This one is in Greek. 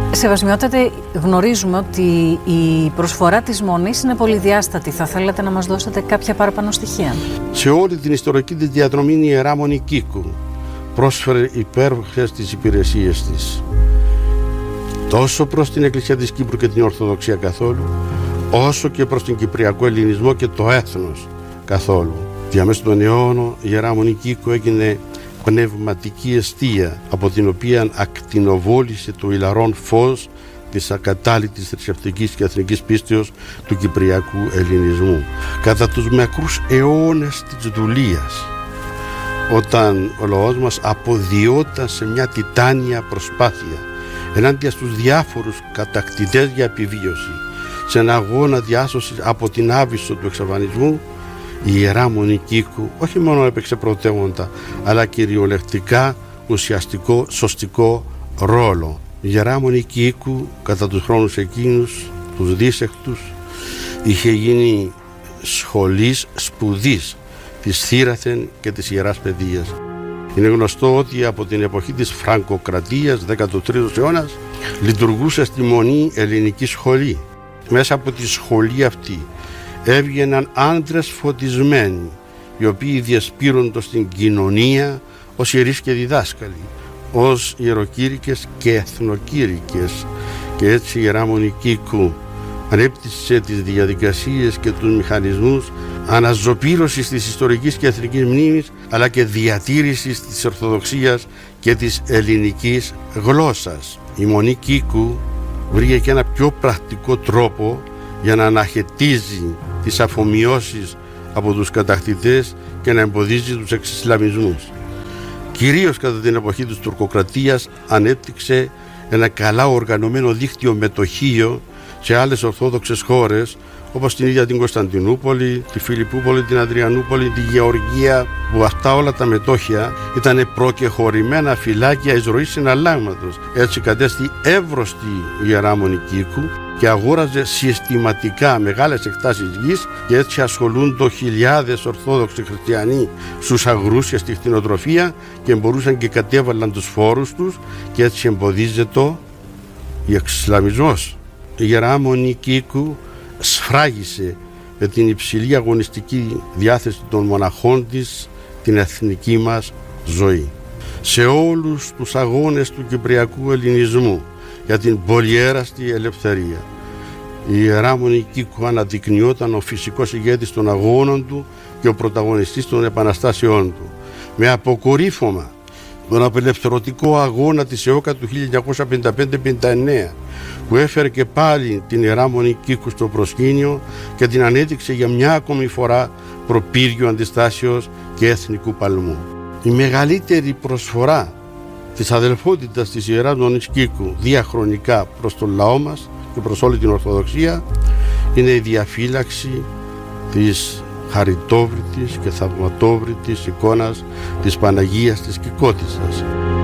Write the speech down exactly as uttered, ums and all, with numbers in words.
Σεβασμιότατε, γνωρίζουμε ότι η προσφορά της Μονής είναι πολυδιάστατη. Θα θέλετε να μας δώσετε κάποια παραπάνω στοιχεία? Σε όλη την ιστορική της διαδρομή η Ιερά Μονή Κίκου πρόσφερε υπέροχες τις υπηρεσίες της, τόσο προς την Εκκλησία της Κύπρου και την Ορθοδοξία καθόλου, όσο και προς τον Κυπριακό Ελληνισμό και το έθνος καθόλου. Διαμέσου των αιώνων η Ιερά Μονή Κίκου έγινε πνευματική εστία, από την οποία ακτινοβόλησε το ηλαρόν φως της ακατάλητης θρησκευτικής και εθνικής πίστεως του Κυπριακού Ελληνισμού. Κατά τους μακρούς αιώνες της δουλείας, όταν ο λαός μας αποδιόταν σε μια τιτάνια προσπάθεια ενάντια στους διάφορους κατακτητές για επιβίωση, σε ένα αγώνα διάσωσης από την άβυσσο του εξαφανισμού, η Ιερά Μονή Κίκου όχι μόνο έπαιξε πρωτεύοντα, αλλά κυριολεκτικά ουσιαστικό σωστικό ρόλο. Η Ιερά Μονή Κίκου κατά τους χρόνους εκείνους, τους δύσεκτους, είχε γίνει σχολής σπουδής της Θήραθεν και της Ιεράς Παιδείας. Είναι γνωστό ότι από την εποχή της Φραγκοκρατίας, δέκατος τρίτος αιώνας, λειτουργούσε στη Μονή ελληνική σχολή. Μέσα από τη σχολή αυτή έβγαιναν άντρες φωτισμένοι, οι οποίοι διασπείρονται στην κοινωνία ως ιερείς και διδάσκαλοι, ως ιεροκήρυκες και εθνοκήρυκες. Και έτσι η Ιερά Μονή Κίκου ανέπτυξε τις διαδικασίες και τους μηχανισμούς αναζωπήρωσης της ιστορικής και εθνικής μνήμης, αλλά και διατήρησης της Ορθοδοξίας και της ελληνικής γλώσσας. Η Μονή Κίκου βρήκε και ένα πιο πρακτικό τρόπο για να αναχαιτίζει τις αφομοιώσεις από τους κατακτητές και να εμποδίζει τους εξισλαμισμούς. Κυρίως κατά την εποχή της τουρκοκρατίας ανέπτυξε ένα καλά οργανωμένο δίκτυο μετοχείο σε άλλες ορθόδοξες χώρες, όπως την ίδια την Κωνσταντινούπολη, τη Φιλιππούπολη, την Αδριανούπολη, τη Γεωργία, που αυτά όλα τα μετόχια ήταν προκεχωρημένα φυλάκια εισρωής συναλλάγματος. Έτσι κατέστη εύρωστη η Ιερά Μονή Κίκου και αγόραζε συστηματικά μεγάλες εκτάσεις γης, και έτσι ασχολούνται χιλιάδες Ορθόδοξοι χριστιανοί στους αγρούς και στη κτηνοτροφία και μπορούσαν και κατέβαλαν τους φόρους τους, και έτσι εμποδίζεται ο εξισλαμισμός. Η Ιερά Μονή Κίκου σφράγισε με την υψηλή αγωνιστική διάθεση των μοναχών της την εθνική μας ζωή. Σε όλους τους αγώνες του Κυπριακού Ελληνισμού για την πολυέραστη ελευθερία, η Ιερά Μονή Κίκου αναδεικνυόταν ο φυσικός ηγέτης των αγώνων του και ο πρωταγωνιστής των επαναστάσεών του, με αποκορύφωμα τον απελευθερωτικό αγώνα της ΕΟΚΑ του χίλια εννιακόσια πενήντα πέντε πενήντα εννέα, που έφερε και πάλι την Ιερά Μονή Κίκου στο προσκήνιο και την ανέδειξε για μια ακόμη φορά προπύργιο αντιστάσεως και εθνικού παλμού. Η μεγαλύτερη προσφορά της αδελφότητας της Ιεράς Μονής Κίκου διαχρονικά προς τον λαό μας και προς όλη την Ορθοδοξία είναι η διαφύλαξη της χαριτόβρητης και θαυματόβρητης εικόνας της Παναγίας της Κυκότισσας.